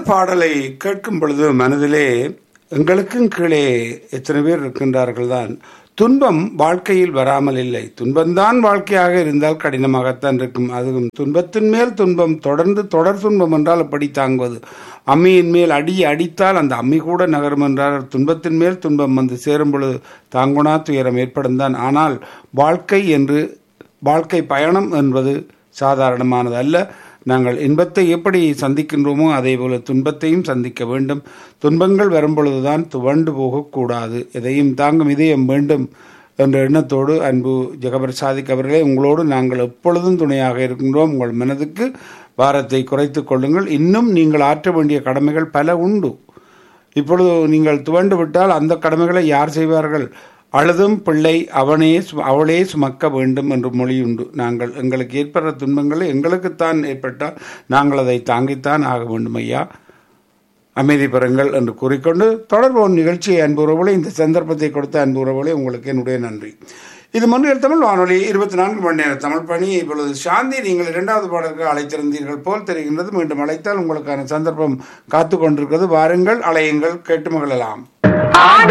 பாடலை கேட்கும் பொழுது மனதிலே எங்களுக்கும் கீழே எத்தனை பேர் இருக்கின்றார்கள் தான். துன்பம் வாழ்க்கையில் வராமல் இல்லை. துன்பம்தான் வாழ்க்கையாக இருந்தால் கடினமாகத்தான் இருக்கும். அதுவும் துன்பத்தின் மேல் துன்பம், தொடர் துன்பம் என்றால் அப்படி தாங்குவது. அம்மியின் மேல் அடித்தால் அந்த அம்மி கூட நகரும் என்றால் துன்பத்தின் மேல் துன்பம் வந்து சேரும் பொழுது தாங்குனா துயரம் ஏற்படும் தான். ஆனால் வாழ்க்கை பயணம் என்பது சாதாரணமானது அல்ல. நாங்கள் இன்பத்தை எப்படி சந்திக்கின்றோமோ அதே போல துன்பத்தையும் சந்திக்க வேண்டும். துன்பங்கள் வரும்பொழுதுதான் துவண்டு போகக்கூடாது. எதையும் தாங்கும் இதயம் வேண்டும் என்ற எண்ணத்தோடு அன்பு ஜெகபர் சாதிக் அவர்களே, உங்களோடு நாங்கள் எப்பொழுதும் துணையாக இருக்கின்றோம். உங்கள் மனதுக்கு பாரத்தை குறைத்து கொள்ளுங்கள். இன்னும் நீங்கள் ஆற்ற வேண்டிய கடமைகள் பல உண்டு. இப்பொழுது நீங்கள் துவண்டு விட்டால் அந்த கடமைகளை யார் செய்வார்கள்? அழுதும் பிள்ளை அவளே சுமக்க வேண்டும் என்று மொழியுண்டு. எங்களுக்கு ஏற்படுற துன்பங்களை எங்களுக்குத்தான் ஏற்பட்டால் நாங்கள் அதை தாங்கித்தான் ஆக வேண்டும். ஐயா, அமைதி பெறுங்கள் என்று கூறிக்கொண்டு தொடர்போம் நிகழ்ச்சியை அன்பு உறவுகளை, இந்த சந்தர்ப்பத்தை கொடுத்த அன்பு உறவுகளை உங்களுக்கு என்னுடைய நன்றி. இது மொழியில் தமிழ் வானொலி 24 மணி நேர தமிழ் பணி. இப்பொழுது சாந்தி, நீங்கள் 2வது பாடலுக்கு அழைத்திருந்தீர்கள் போல் தெரிகின்றது. மீண்டும் அழைத்தால் உங்களுக்கான சந்தர்ப்பம் காத்து கொண்டிருக்கிறது. வாருங்கள், அலையுங்கள், கேட்டு மகிழலாம்.